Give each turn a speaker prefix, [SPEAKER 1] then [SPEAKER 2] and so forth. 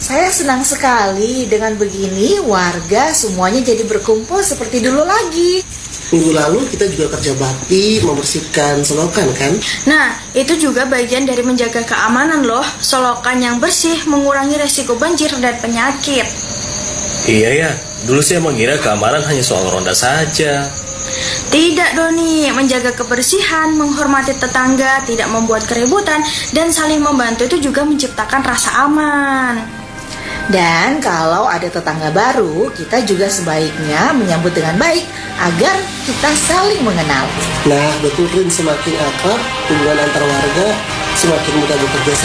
[SPEAKER 1] Saya senang sekali dengan begini warga semuanya jadi berkumpul seperti dulu lagi.
[SPEAKER 2] Minggu lalu kita juga kerja bakti membersihkan selokan kan?
[SPEAKER 3] Nah, itu juga bagian dari menjaga keamanan loh. Selokan yang bersih mengurangi resiko banjir dan penyakit.
[SPEAKER 4] Iya ya, dulu saya mengira keamanan hanya soal ronda saja.
[SPEAKER 3] Tidak Doni, menjaga kebersihan, menghormati tetangga, tidak membuat keributan, dan saling membantu itu juga menciptakan rasa aman.
[SPEAKER 1] Dan kalau ada tetangga baru, kita juga sebaiknya menyambut dengan baik agar kita saling mengenal.
[SPEAKER 2] Nah, betul Rin, semakin akrab, hubungan antar warga semakin mudah bekerja sama.